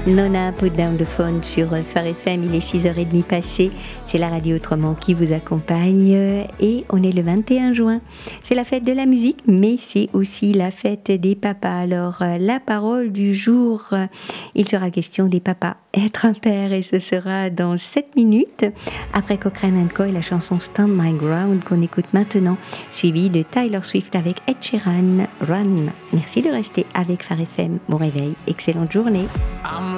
Nona, put down the phone sur Phare FM, il est 6h30 passé. C'est la radio Autrement qui vous accompagne et on est le 21 juin. C'est la fête de la musique, mais c'est aussi la fête des papas. Alors, la parole du jour, il sera question des papas. Être un père, et ce sera dans 7 minutes. Après Cochrane & Co et la chanson Stand My Ground qu'on écoute maintenant, suivi de Taylor Swift avec Ed Sheeran, Run. Merci de rester avec Phare FM. Bon réveil, excellente journée.